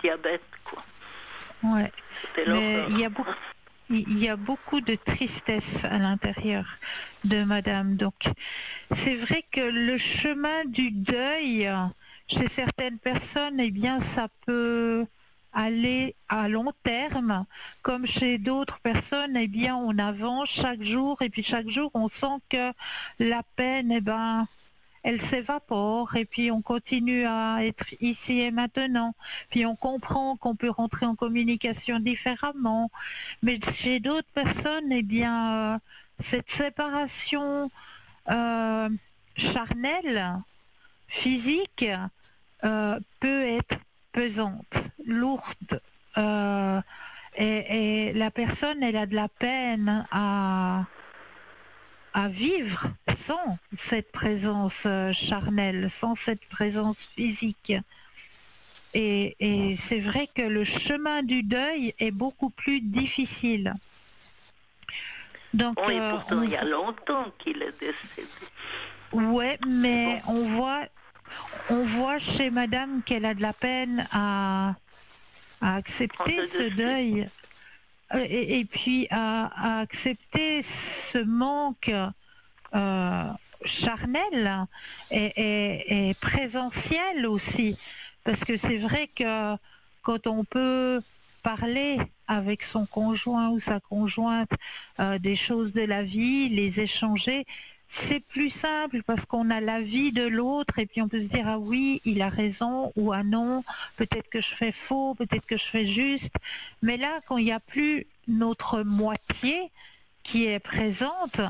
diabète, quoi. Ouais. C'était Mais l'horreur. il y a beaucoup de tristesse à l'intérieur de madame. Donc, c'est vrai que le chemin du deuil, chez certaines personnes, eh bien, ça peut aller à long terme, comme chez d'autres personnes, eh bien, on avance chaque jour, et puis chaque jour, on sent que la peine, eh ben, elle s'évapore, et puis on continue à être ici et maintenant. Puis on comprend qu'on peut rentrer en communication différemment. Mais chez d'autres personnes, eh bien, cette séparation euh, charnelle, physique, peut être pesante, lourde. euh, et la personne, elle a de la peine à vivre sans cette présence charnelle, sans cette présence physique. Et c'est vrai que le chemin du deuil est beaucoup plus difficile. Donc, Bon, et pourtant, il y a longtemps qu'il est décédé. ouais, mais Bon. on voit chez madame qu'elle a de la peine à accepter ce deuil. Et puis à accepter ce manque charnel et présentiel aussi. Parce que c'est vrai que quand on peut parler avec son conjoint ou sa conjointe des choses de la vie, les échanger, c'est plus simple parce qu'on a l'avis de l'autre et puis on peut se dire ah oui, il a raison ou ah non, peut-être que je fais faux, peut-être que je fais juste. Mais là, quand il n'y a plus notre moitié qui est présente,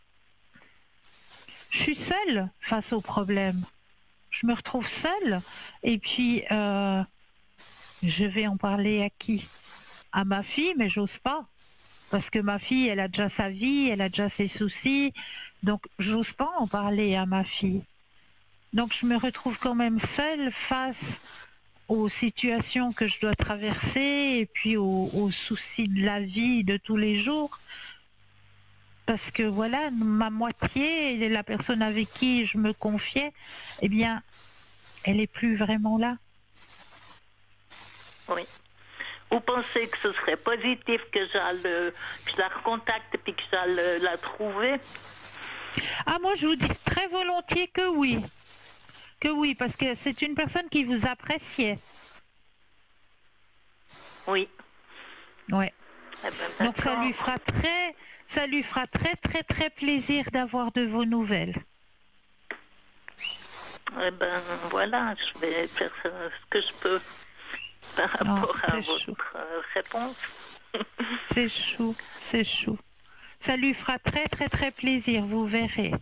je suis seule face au problème. Je me retrouve seule et puis je vais en parler à qui? À ma fille, mais j'ose pas. Parce que ma fille, elle a déjà sa vie, elle a déjà ses soucis, donc j'ose pas en parler à ma fille. Donc je me retrouve quand même seule face aux situations que je dois traverser et puis aux soucis de la vie de tous les jours. Parce que voilà, ma moitié, la personne avec qui je me confiais, eh bien, elle n'est plus vraiment là. Oui. Vous pensez que ce serait positif que je la recontacte et puis que j'aille la trouver? Ah, moi, je vous dis très volontiers que oui. Que oui, parce que c'est une personne qui vous appréciait. Oui. Ouais. Eh ben, Donc ça lui fera très plaisir d'avoir de vos nouvelles. Eh ben voilà, je vais faire ce que je peux par rapport à votre réponse. C'est chou, c'est chou. Ça lui fera très plaisir, vous verrez.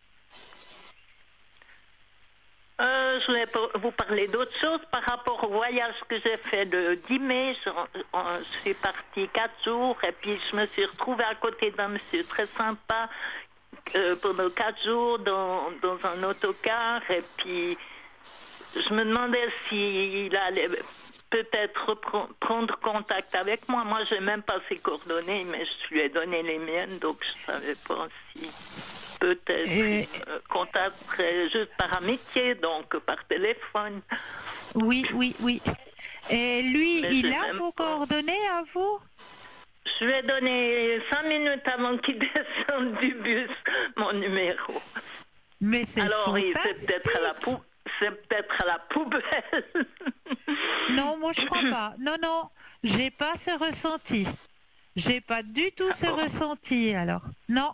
Je voulais vous parler d'autre chose par rapport au voyage que j'ai fait le 10 mai. Je suis partie 4 jours et puis je me suis retrouvée à côté d'un monsieur très sympa pendant 4 jours dans un autocar et puis je me demandais s'il allait peut-être prendre contact avec moi. Moi, je n'ai même pas ses coordonnées, mais je lui ai donné les miennes, donc je ne savais pas si peut-être il me contacterait juste par amitié, donc par téléphone. Oui. Et lui, mais il a vos coordonnées à vous? Je lui ai donné 5 minutes avant qu'il descende du bus mon numéro. Mais c'est alors, fantastique. C'est peut-être à la poubelle. Non, moi je crois pas. Non, j'ai pas ce ressenti. J'ai pas du tout ce ressenti alors. Non.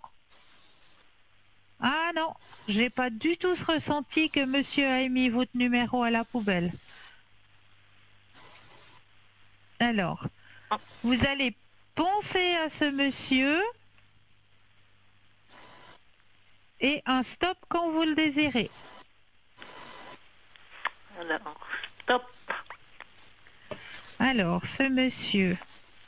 Ah non, j'ai pas du tout ce ressenti que monsieur a mis votre numéro à la poubelle. Alors, vous allez penser à ce monsieur et un stop quand vous le désirez. Alors, stop. Alors, ce monsieur.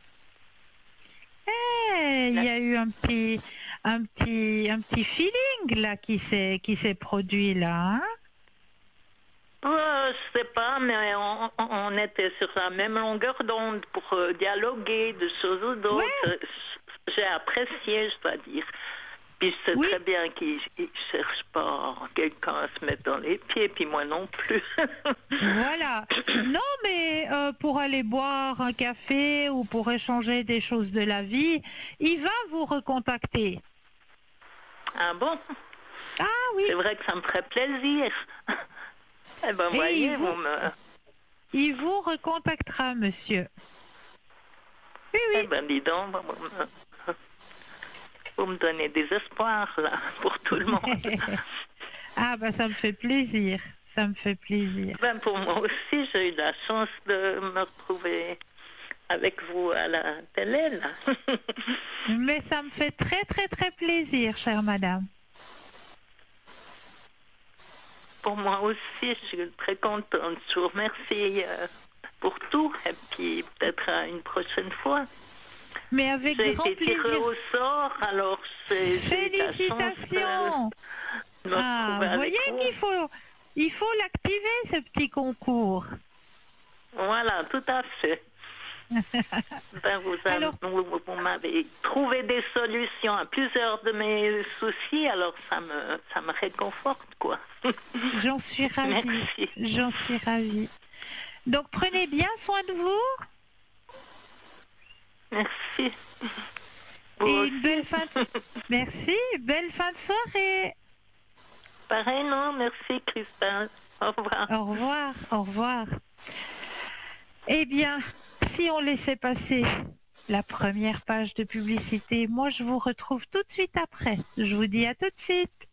Il y a eu un petit feeling là qui s'est produit là. Hein? Je sais pas, mais on était sur la même longueur d'onde pour dialoguer de choses ou d'autres. Ouais. J'ai apprécié, je dois dire. Puis c'est Oui. très bien qu'ils ne cherchent pas quelqu'un à se mettre dans les pieds, puis moi non plus. Voilà. Non, mais pour aller boire un café ou pour échanger des choses de la vie, il va vous recontacter. Ah bon? Ah oui. C'est vrai que ça me ferait plaisir. Eh ben, Et voyez, il vous recontactera, monsieur. Oui, Eh oui. ben, dis donc, vous me donnez des espoirs, là, pour tout le monde. Ah, bah ça me fait plaisir. Ça me fait plaisir. Ben, pour moi aussi, j'ai eu la chance de me retrouver avec vous à la télé, là. Mais ça me fait très, très, très plaisir, chère madame. Pour moi aussi, je suis très contente. Je vous remercie pour tout, et puis peut-être à une prochaine fois. Mais avec J'ai grand été tirée plaisir. au sort, alors j'ai eu la chance Félicitations. de me Ah, retrouver vous avec voyez vous. il faut l'activer, ce petit concours. Voilà, tout à fait. Ben, Alors- vous m'avez trouvé des solutions à plusieurs de mes soucis, alors ça me réconforte, quoi. J'en suis ravie. Merci. J'en suis ravie. Donc prenez bien soin de vous Merci. Vous et aussi. une belle fin de... Merci, belle fin de soirée. Pareil, non, merci Christelle. Au revoir. Au revoir, au revoir. Eh bien, si on laissait passer la première page de publicité, moi je vous retrouve tout de suite après. Je vous dis à tout de suite.